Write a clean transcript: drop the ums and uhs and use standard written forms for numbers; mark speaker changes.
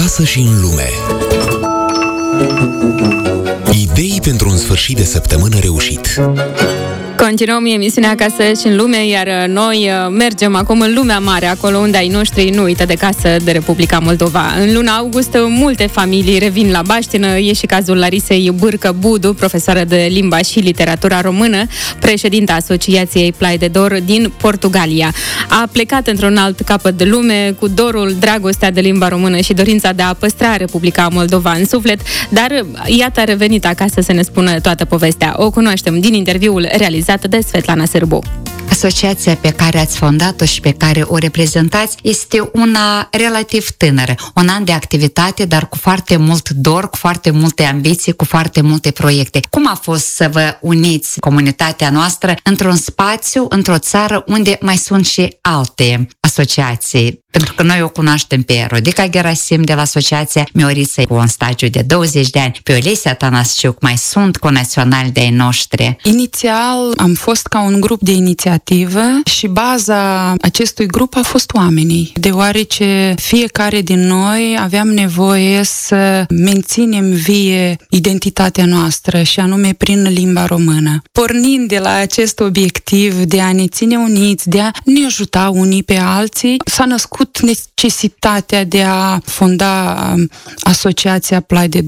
Speaker 1: Acasă și în lume. Idei pentru un sfârșit de săptămână reușit.
Speaker 2: Continuăm emisiunea Acasă și în lume, iar noi mergem acum în lumea mare, acolo unde ai noștri nu uită de casă, de Republica Moldova. În luna august, multe familii revin la baștină. E și cazul Larisei Bârcă Budu, profesoară de limba și literatura română, președinta Asociației Plai de Dor din Portugalia. A plecat într-un alt capăt de lume cu dorul, dragostea de limba română și dorința de a păstra Republica Moldova în suflet, dar iată a revenit acasă să ne spună toată povestea. O cunoaștem din interviul realizat de Svetlana Sârbu.
Speaker 3: Asociația pe care ați fondat-o și pe care o reprezentați este una relativ tânără. Un an de activitate, dar cu foarte mult dor, cu foarte multe ambiții, cu foarte multe proiecte. Cum a fost să vă uniți comunitatea noastră într-un spațiu, într-o țară unde mai sunt și alte asociații? Pentru că noi o cunoaștem pe Rodica Gerasim de la Asociația Miorița cu un stagiu de 20 de ani, pe Olesia Tanasciuc, mai sunt conaționali de-ai noștri.
Speaker 4: Inițial am fost ca un grup de inițiativă și baza acestui grup a fost oamenii, deoarece fiecare din noi aveam nevoie să menținem vie identitatea noastră și anume prin limba română. Pornind de la acest obiectiv de a ne ține uniți, de a ne ajuta unii pe alții, s-a născut necesitatea de a fonda Asociația Plai de